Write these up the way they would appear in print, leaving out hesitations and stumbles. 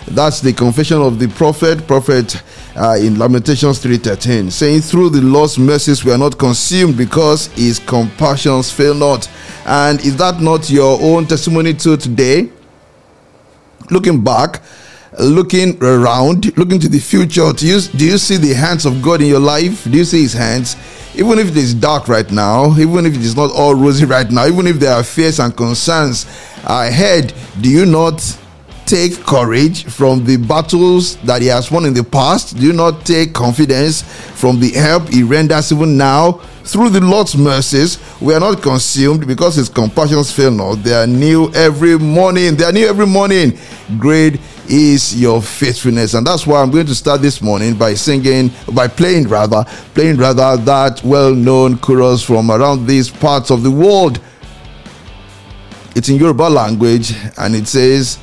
That's the confession of the prophet in Lamentations 3:13, saying, through the Lord's mercies we are not consumed, because his compassions fail not. And is that not your own testimony too today? Looking back, looking around, looking to the future, do you see the hands of God in your life? Do you see his hands? Even if it is dark right now, even if it is not all rosy right now, even if there are fears and concerns ahead, do you not take courage from the battles that he has won in the past? Do you not take confidence from the help he renders even now? Through the Lord's mercies we are not consumed, because his compassions fail not. They are new every morning. Great is your faithfulness. And that's why I'm going to start this morning by playing that well-known chorus from around these parts of the world. It's in Yoruba language, and it says,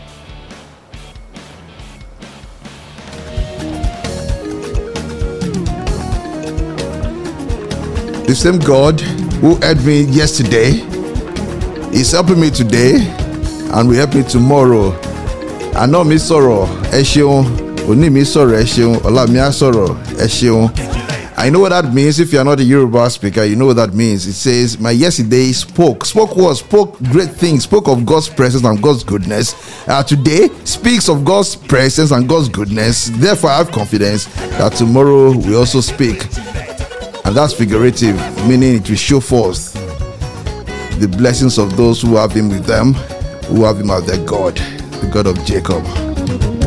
the same God who helped me yesterday is helping me today and will help me tomorrow. Àná mi sọ̀rọ̀, ẹ ṣeun. Òní mi sọ̀rọ̀, ẹ ṣeun. Ọ̀la mi á sọ̀rọ̀, ẹ ṣeun. I know what that means. If you are not a Yoruba speaker, you know what that means. It says, my yesterday spoke great things, spoke of God's presence and God's goodness. Today speaks of God's presence and God's goodness. Therefore, I have confidence that tomorrow we also speak. And that's figurative, meaning it will show forth the blessings of those who have him with them, who have him as their God, the God of Jacob.